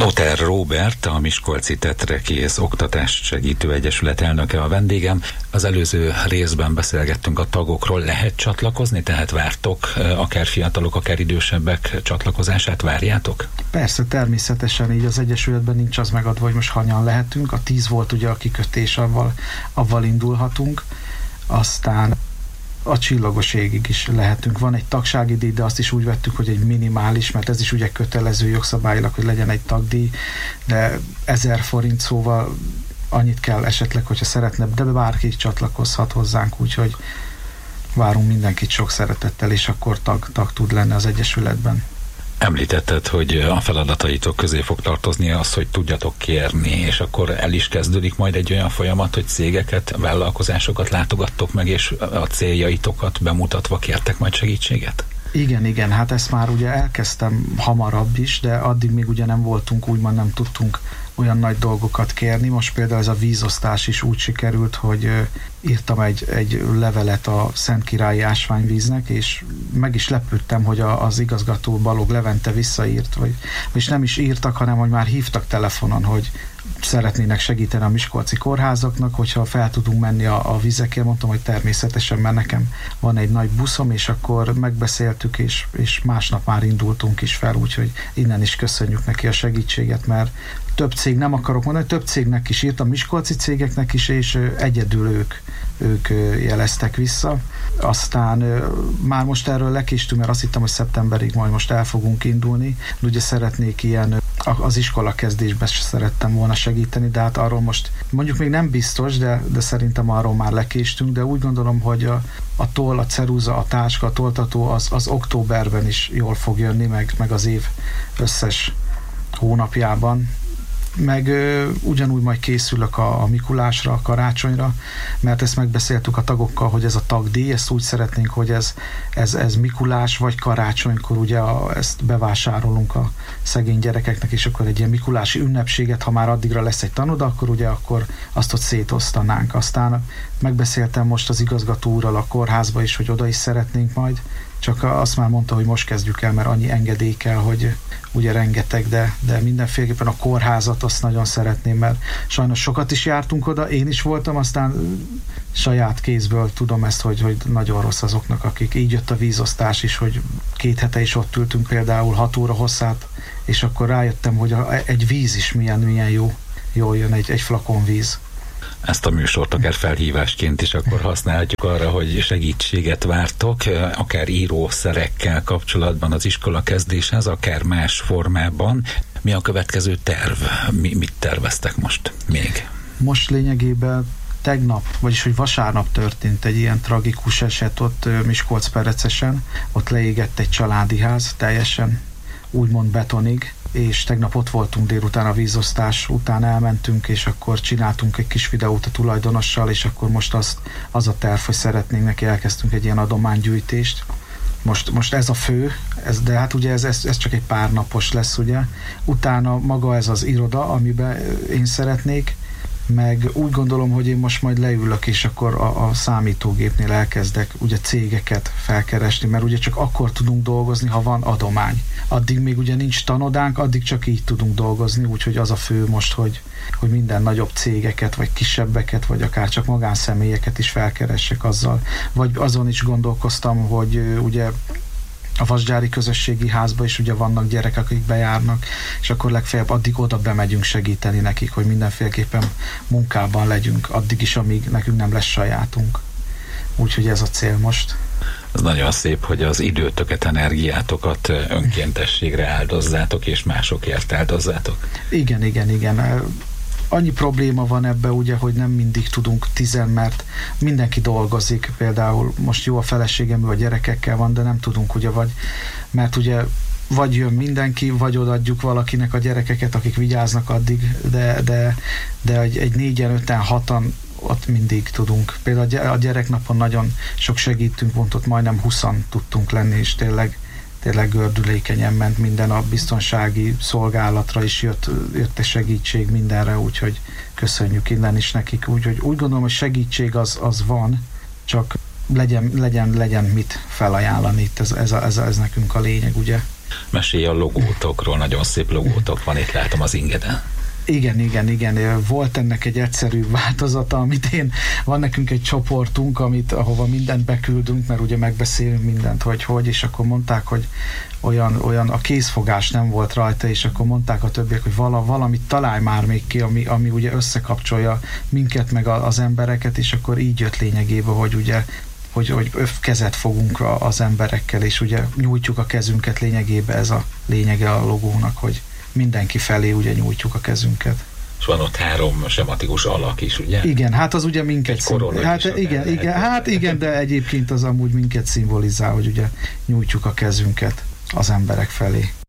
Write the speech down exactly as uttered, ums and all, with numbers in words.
Noter Róbert, a Miskolci Tetrekész Oktatást Segítő Egyesület elnöke a vendégem. Az előző részben beszélgettünk a tagokról. Lehet csatlakozni? Tehát vártok, akár fiatalok, akár idősebbek csatlakozását várjátok? Persze, természetesen így az Egyesületben nincs az megadva, hogy most hanyan lehetünk. A tíz volt ugye a kikötés, avval, avval indulhatunk. Aztán a csillagos égig is lehetünk. Van egy tagsági díj, de azt is úgy vettük, hogy egy minimális, mert ez is ugye kötelező jogszabályilag, hogy legyen egy tagdíj, de ezer forint, szóval annyit kell esetleg, hogyha szeretne, de bárki csatlakozhat hozzánk, úgyhogy várunk mindenkit sok szeretettel, és akkor tag, tag tud lenni az Egyesületben. Említetted, hogy a feladataitok közé fog tartozni az, hogy tudjatok kérni, és akkor el is kezdődik majd egy olyan folyamat, hogy cégeket, vállalkozásokat látogattok meg, és a céljaitokat bemutatva kértek majd segítséget? Igen, igen, hát ezt már ugye elkezdtem hamarabb is, de addig még ugye nem voltunk, úgymond nem tudtunk olyan nagy dolgokat kérni. Most például ez a vízosztás is úgy sikerült, hogy írtam egy, egy levelet a Szentkirályi Ásványvíznek, és meg is lepődtem, hogy a, az igazgató Balog Levente visszaírt, vagy, és nem is írtak, hanem hogy már hívtak telefonon, hogy szeretnének segíteni a miskolci kórházaknak, hogyha fel tudunk menni a, a vizekért. Mondtam, hogy természetesen, mert nekem van egy nagy buszom, és akkor megbeszéltük, és, és másnap már indultunk is fel, úgyhogy innen is köszönjük neki a segítséget, mert több cég, nem akarok mondani, több cégnek is írtam, miskolci cégeknek is, és egyedül ők, ők jeleztek vissza. Aztán már most erről lekéstünk, mert azt hittem, hogy szeptemberig majd most el fogunk indulni. Ugye szeretnék ilyen, az iskola kezdésben szerettem volna segíteni, de hát arról most mondjuk még nem biztos, de, de szerintem arról már lekéstünk, de úgy gondolom, hogy a, a toll, a ceruza, a táska, a toltató az, az októberben is jól fog jönni, meg, meg az év összes hónapjában. Meg ö, ugyanúgy majd készülök a, a Mikulásra, a karácsonyra, mert ezt megbeszéltük a tagokkal, hogy ez a tagdíj, ezt úgy szeretnénk, hogy ez, ez, ez Mikulás vagy karácsonykor ugye a, ezt bevásárolunk a szegény gyerekeknek, és akkor egy ilyen mikulási ünnepséget, ha már addigra lesz egy tanoda, akkor ugye akkor azt ott szétosztanánk. Aztán megbeszéltem most az igazgató úrral a kórházba is, hogy oda is szeretnénk majd, csak azt már mondta, hogy most kezdjük el, mert annyi engedély kell, hogy ugye rengeteg, de, de mindenféleképpen a kórházat azt nagyon szeretném, mert sajnos sokat is jártunk oda, én is voltam, aztán saját kézből tudom ezt, hogy, hogy nagyon rossz azoknak, akik így jött a vízosztás is, hogy két hete is ott ültünk például hat óra hosszát, és akkor rájöttem, hogy a, egy víz is milyen, milyen jó, jól jön egy, egy flakon víz. Ezt a műsort akár felhívásként is akkor használhatjuk arra, hogy segítséget vártok, akár írószerekkel kapcsolatban az iskola kezdéshez, akár más formában. Mi a következő terv? Mi, mit terveztek most még? Most lényegében tegnap, vagyis hogy vasárnap történt egy ilyen tragikus eset ott Miskolc-Perecesen. Ott leégett egy családi ház, teljesen úgymond betonig, és tegnap ott voltunk délután a vízosztás után, elmentünk, és akkor csináltunk egy kis videót a tulajdonossal, és akkor most az, az a terv, hogy szeretnénk neki, elkezdtünk egy ilyen adománygyűjtést. Most, most ez a fő, ez, de hát ugye ez, ez, ez csak egy pár napos lesz, ugye. Utána maga ez az iroda, amiben én szeretnék, meg úgy gondolom, hogy én most majd leülök, és akkor a, a számítógépnél elkezdek ugye cégeket felkeresni, mert ugye csak akkor tudunk dolgozni, ha van adomány. Addig még ugye nincs tanodánk, addig csak így tudunk dolgozni, úgyhogy az a fő most, hogy, hogy minden nagyobb cégeket, vagy kisebbeket, vagy akár csak magánszemélyeket is felkeressek azzal. Vagy azon is gondolkoztam, hogy ugye a Vasgyári Közösségi Házba is ugye vannak gyerekek, akik bejárnak, és akkor legfeljebb addig oda bemegyünk segíteni nekik, hogy mindenféleképpen munkában legyünk, addig is, amíg nekünk nem lesz sajátunk. Úgyhogy ez a cél most. Ez nagyon szép, hogy az időtöket, energiátokat önkéntességre áldozzátok, és másokért áldozzátok. Igen, igen, igen. Annyi probléma van ebbe, ugye, hogy nem mindig tudunk tizen, mert mindenki dolgozik, például most jó a feleségem, a gyerekekkel van, de nem tudunk, ugye, vagy, mert ugye vagy jön mindenki, vagy odaadjuk valakinek a gyerekeket, akik vigyáznak addig, de, de, de egy, egy négyen, öten, hatan ott mindig tudunk. Például a gyereknapon nagyon sok segítünk, pont ott majdnem huszan tudtunk lenni, és tényleg tényleg gördülékenyen ment minden, a biztonsági szolgálatra is jött, jött a segítség mindenre, úgyhogy köszönjük innen is nekik. Úgyhogy úgy gondolom, hogy segítség az, az van, csak legyen, legyen, legyen mit felajánlani itt, ez, ez, ez, ez nekünk a lényeg, ugye? Mesélj a logótokról, nagyon szép logótok van, itt látom az ingeden. Igen, igen, igen. Volt ennek egy egyszerű változata, amit én, van nekünk egy csoportunk, amit, ahova mindent beküldünk, mert ugye megbeszélünk mindent, hogy hogy, és akkor mondták, hogy olyan, olyan a kézfogás nem volt rajta, és akkor mondták a többiek, hogy vala, valamit találj már még ki, ami, ami ugye összekapcsolja minket meg az embereket, és akkor így jött lényegében, hogy ugye hogy, hogy kezet fogunk az emberekkel, és ugye nyújtjuk a kezünket, lényegében ez a lényege a logónak, hogy mindenki felé ugye nyújtjuk a kezünket. És van ott három sematikus alak is, ugye? Igen, hát az ugye minket szimbolizál. Hát igen, igen, hát igen, de egyébként az amúgy minket szimbolizál, hogy ugye nyújtjuk a kezünket az emberek felé.